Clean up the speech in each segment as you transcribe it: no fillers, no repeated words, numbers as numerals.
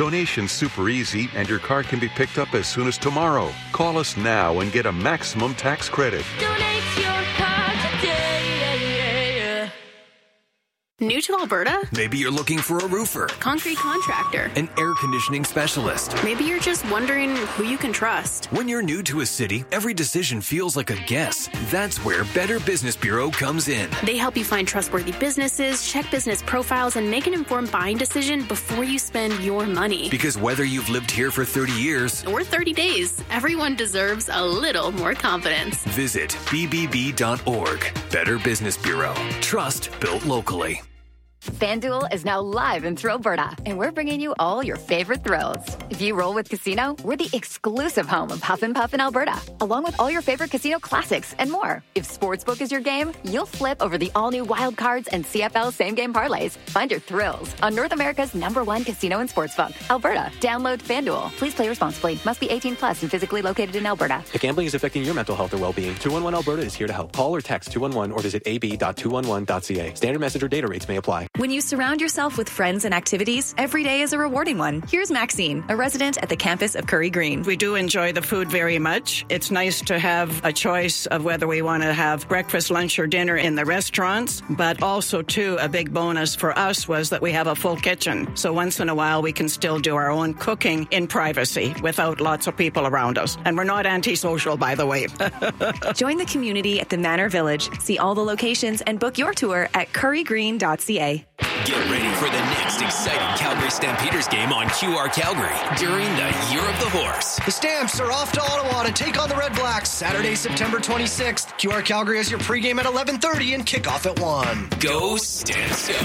Donation's super easy, and your car can be picked up as soon as tomorrow. Call us now and get a maximum tax credit. Donate your car today. New to Alberta? Maybe you're looking for a roofer, Concrete contractor. an air conditioning specialist. Maybe you're just wondering who you can trust. When you're new to a city, every decision feels like a guess. That's where Better Business Bureau comes in. They help you find trustworthy businesses, check business profiles, and make an informed buying decision before you spend your money. Because whether you've lived here for 30 years Or 30 days, everyone deserves a little more confidence. visit bbb.org. Better Business Bureau. Trust built locally. FanDuel is now live in Thrillberta, and we're bringing you all your favorite thrills. If you roll with Casino, we're the exclusive home of Huff and Puff in Alberta, along with all your favorite casino classics and more. If Sportsbook is your game, you'll flip over the all-new Wild Cards and CFL same-game parlays. Find your thrills on North America's #1 casino and sportsbook, Alberta. Download FanDuel. Please play responsibly. Must be 18 plus and physically located in Alberta. If gambling is affecting your mental health or well-being, 211 Alberta is here to help. Call or text 211 or visit ab.211.ca. Standard message or data rates may apply. When you surround yourself with friends and activities, every day is a rewarding one. Here's Maxine, a resident at the campus of Curry Green. We do enjoy the food very much. It's nice to have a choice of whether we want to have breakfast, lunch, or dinner in the restaurants. But also, too, a big bonus for us was that we have a full kitchen. So once in a while, we can still do our own cooking in privacy without lots of people around us. And we're not antisocial, by the way. Join the community at the Manor Village. See all the locations and book your tour at currygreen.ca. Get ready for the next exciting Calgary Stampeders game on QR Calgary during the Year of the Horse. The Stamps are off to Ottawa to take on the Red Blacks Saturday, September 26th. QR Calgary has your pregame at 11:30 and kickoff at 1. Go Stamps Go!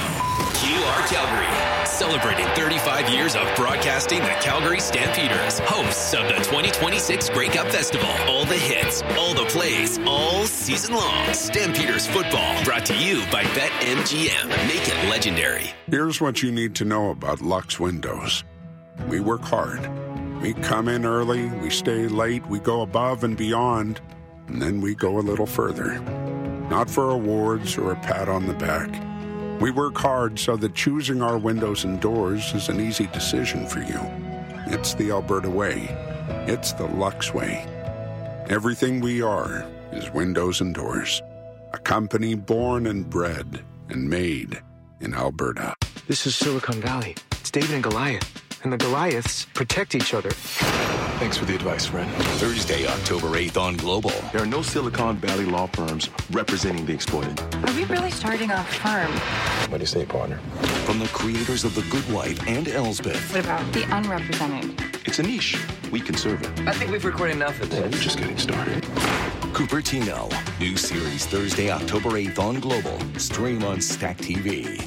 QR Calgary, celebrating 35 years of broadcasting the Calgary Stampeders, hosts of the 2026 Grey Cup Festival. All the hits, all the plays, all season long. Stampeders football, brought to you by BetMGM. Make it legendary. Here's what you need to know about Lux Windows. We work hard. We come in early, we stay late, we go above and beyond, and then we go a little further. Not for awards or a pat on the back. We work hard so that choosing our windows and doors is an easy decision for you. It's the Alberta way. It's the Lux way. Everything we are is windows and doors. A company born and bred and made in Alberta. This is Silicon Valley. It's David and Goliath. And the Goliaths protect each other. Thanks for the advice, friend. Thursday, October 8th on Global. There are no Silicon Valley law firms representing the exploited. Are we really starting a firm? What do you say, partner? From the creators of The Good Wife and Elsbeth. What about the unrepresented? It's a niche. We can serve it. I think we've recorded enough of this. We're just getting started. Cupertino. New series Thursday, October 8th on Global. Stream on Stack TV.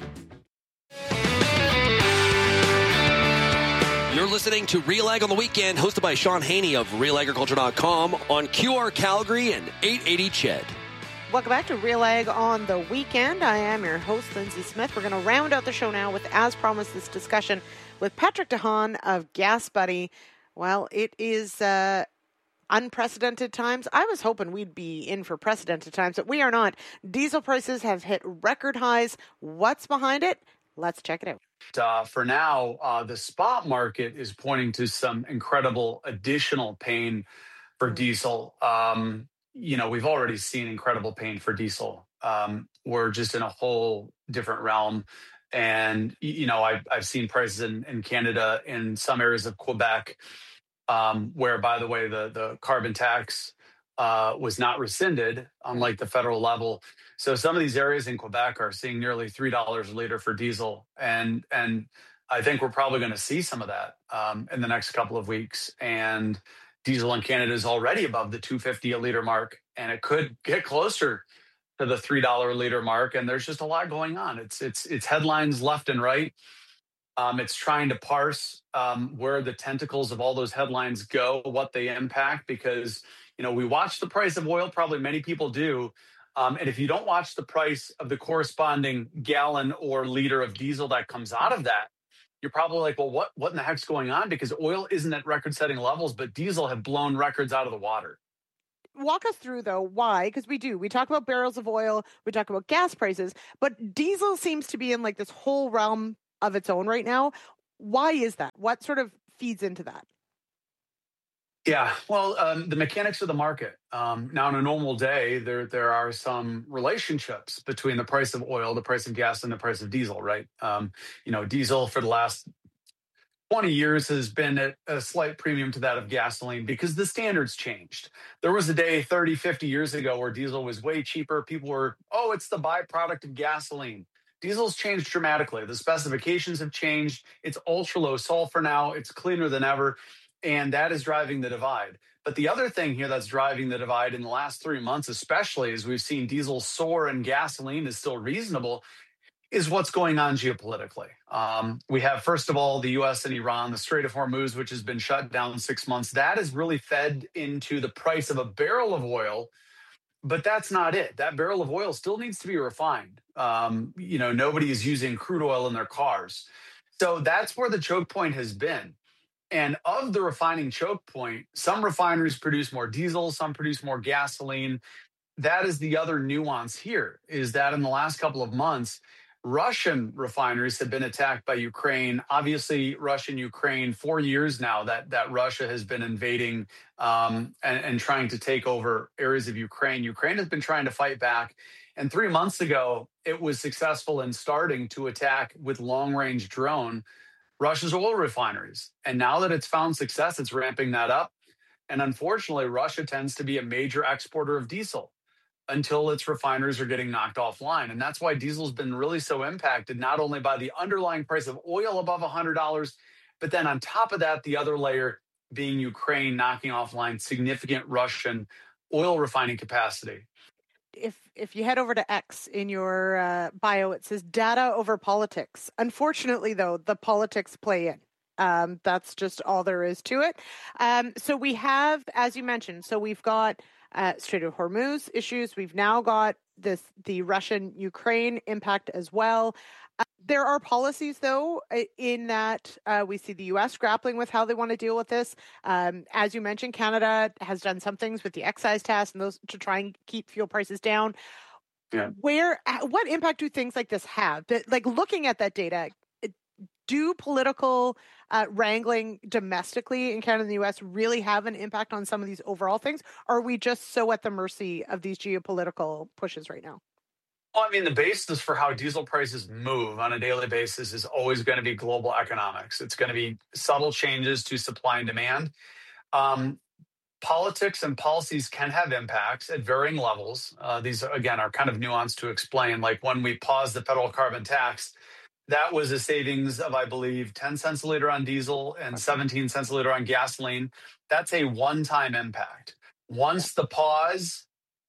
You're listening to Real Ag on the Weekend, hosted by Sean Haney of RealAgriculture.com on QR Calgary and 880 CHED. Welcome back to Real Ag on the Weekend. I am your host, Lindsay Smith. We're going to round out the show now with, as promised, this discussion with Patrick DeHaan of Gas Buddy. Well, it is unprecedented times. I was hoping we'd be in for precedented times, but we are not. Diesel prices have hit record highs. What's behind it? Let's check it out. For now, the spot market is pointing to some incredible additional pain for diesel. We've already seen incredible pain for diesel. We're just in a whole different realm. And, I've seen prices in Canada, in some areas of Quebec, where, by the way, the carbon tax was not rescinded, unlike the federal level. So some of these areas in Quebec are seeing nearly $3 a liter for diesel. And I think we're probably going to see some of that in the next couple of weeks. And diesel in Canada is already above the $2.50 a liter mark, and it could get closer to the $3 a liter mark. And there's just a lot going on. It's headlines left and right. It's trying to parse where the tentacles of all those headlines go, what they impact, because, we watch the price of oil, probably many people do. And if you don't watch the price of the corresponding gallon or liter of diesel that comes out of that, you're probably like, well, what in the heck's going on? Because oil isn't at record-setting levels, but diesel have blown records out of the water. Walk us through, though, why? Because we talk about barrels of oil, we talk about gas prices, but diesel seems to be in like this whole realm of its own right now. Why is that? What sort of feeds into that? Yeah, well, the mechanics of the market. Now, on a normal day, there are some relationships between the price of oil, the price of gas, and the price of diesel, right? Diesel for the last 20 years has been at a slight premium to that of gasoline because the standards changed. There was a day 30, 50 years ago where diesel was way cheaper. People were, it's the byproduct of gasoline. Diesel's changed dramatically. The specifications have changed. It's ultra low sulfur now. It's cleaner than ever. And that is driving the divide. But the other thing here that's driving the divide in the last 3 months, especially as we've seen diesel soar and gasoline is still reasonable, is what's going on geopolitically. We have, first of all, the U.S. and Iran, the Strait of Hormuz, which has been shut down 6 months. That has really fed into the price of a barrel of oil. But that's not it. That barrel of oil still needs to be refined. Nobody is using crude oil in their cars. So that's where the choke point has been. And of the refining choke point, some refineries produce more diesel, some produce more gasoline. That is the other nuance here, is that in the last couple of months, Russian refineries have been attacked by Ukraine. Obviously, Russia and Ukraine, 4 years now that Russia has been invading and trying to take over areas of Ukraine. Ukraine has been trying to fight back. And 3 months ago, it was successful in starting to attack with long-range drone Russia's oil refineries. And now that it's found success, it's ramping that up. And unfortunately, Russia tends to be a major exporter of diesel until its refineries are getting knocked offline. And that's why diesel's been really so impacted, not only by the underlying price of oil above $100, but then on top of that, the other layer being Ukraine knocking offline significant Russian oil refining capacity. If you head over to X in your bio, it says data over politics. Unfortunately, though, the politics play in. That's just all there is to it. So we have, as you mentioned, we've got Strait of Hormuz issues. We've now got the Russian-Ukraine impact as well. There are policies, though, in that we see the U.S. grappling with how they want to deal with this. As you mentioned, Canada has done some things with the excise tax and those to try and keep fuel prices down. Yeah. What impact do things like this have? Like looking at that data, do political wrangling domestically in Canada and the U.S. really have an impact on some of these overall things? Or are we just so at the mercy of these geopolitical pushes right now? Well, I mean, the basis for how diesel prices move on a daily basis is always going to be global economics. It's going to be subtle changes to supply and demand. Politics and policies can have impacts at varying levels. These, again, are kind of nuanced to explain. Like when we paused the federal carbon tax, that was a savings of, I believe, 10 cents a liter on diesel and 17 cents a liter on gasoline. That's a one-time impact. Once the pause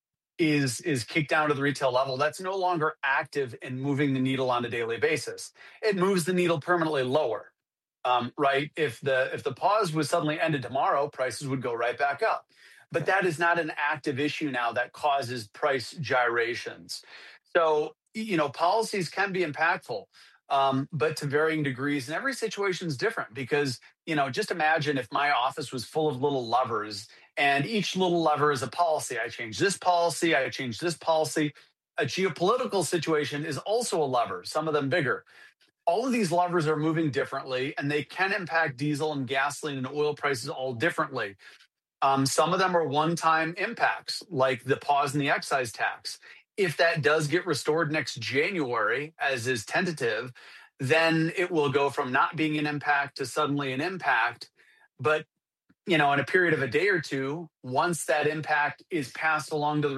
is kicked down to the retail level, that's no longer active in moving the needle on a daily basis. It moves the needle permanently lower, right? If the pause was suddenly ended tomorrow, prices would go right back up. But that is not an active issue now that causes price gyrations. So, policies can be impactful, but to varying degrees. And every situation is different because, just imagine if my office was full of little levers and each little lever is a policy. I change this policy. I change this policy. A geopolitical situation is also a lever, some of them bigger. All of these levers are moving differently, and they can impact diesel and gasoline and oil prices all differently. Some of them are one-time impacts, like the pause in the excise tax. If that does get restored next January, as is tentative, then it will go from not being an impact to suddenly an impact. But in a period of a day or two, once that impact is passed along to the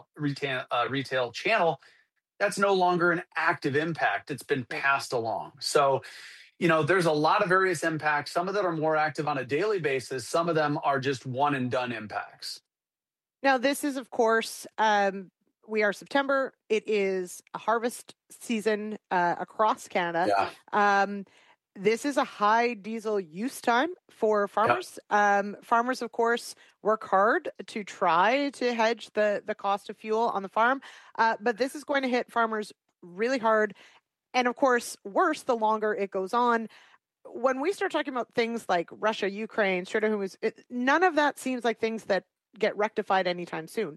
retail channel, that's no longer an active impact. It's been passed along. So, there's a lot of various impacts. Some of them are more active on a daily basis. Some of them are just one and done impacts. Now, this is, of course, we are September. It is a harvest season across Canada. Yeah. This is a high diesel use time for farmers. Yep. Farmers, of course, work hard to try to hedge the cost of fuel on the farm. But this is going to hit farmers really hard. And of course, worse the longer it goes on. When we start talking about things like Russia, Ukraine, Strait of Hormuz, none of that seems like things that get rectified anytime soon.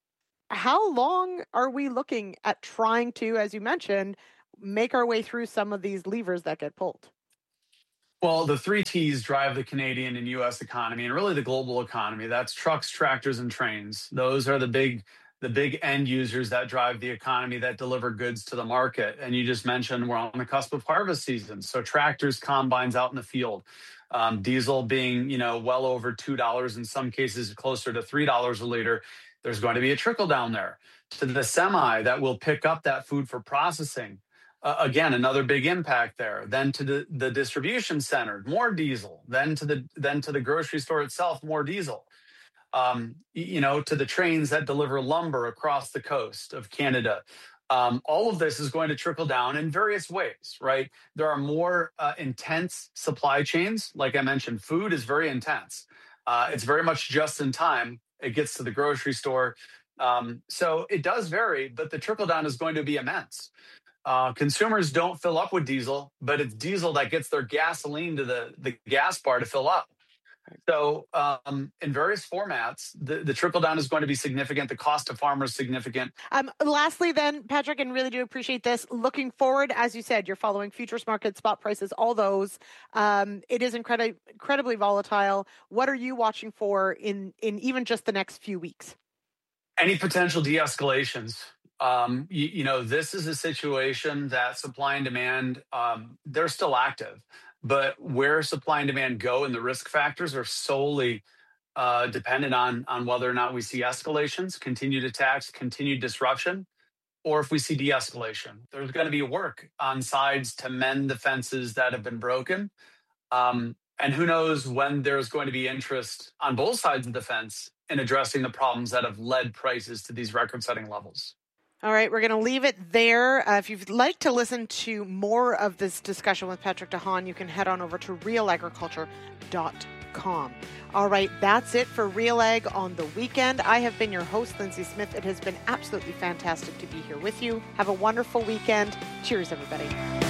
How long are we looking at trying to, as you mentioned, make our way through some of these levers that get pulled? Well, the three T's drive the Canadian and U.S. economy and really the global economy. That's trucks, tractors, and trains. Those are the big end users that drive the economy, that deliver goods to the market. And you just mentioned we're on the cusp of harvest season. So tractors, combines out in the field, diesel being, well over $2, in some cases closer to $3 a liter. There's going to be a trickle down there to the semi that will pick up that food for processing. Again, another big impact there. Then to the distribution center, more diesel. Then to the grocery store itself, more diesel. To the trains that deliver lumber across the coast of Canada. All of this is going to trickle down in various ways, right? There are more intense supply chains. Like I mentioned, food is very intense. It's very much just in time. It gets to the grocery store. So it does vary, but the trickle down is going to be immense. Consumers don't fill up with diesel, but it's diesel that gets their gasoline to the gas bar to fill up. So in various formats, the trickle down is going to be significant. The cost to farmers significant. Lastly, then, Patrick, and really do appreciate this. Looking forward, as you said, you're following futures market, spot prices, all those. It is incredibly volatile. What are you watching for in even just the next few weeks? Any potential de-escalations. This is a situation that supply and demand, they're still active. But where supply and demand go and the risk factors are solely dependent on whether or not we see escalations, continued attacks, continued disruption, or if we see de-escalation. There's going to be work on sides to mend the fences that have been broken. And who knows when there's going to be interest on both sides of the fence in addressing the problems that have led prices to these record-setting levels. All right, we're going to leave it there. If you'd like to listen to more of this discussion with Patrick De Haan, you can head on over to realagriculture.com. All right, that's it for Real Ag on the weekend. I have been your host, Lindsay Smith. It has been absolutely fantastic to be here with you. Have a wonderful weekend. Cheers, everybody.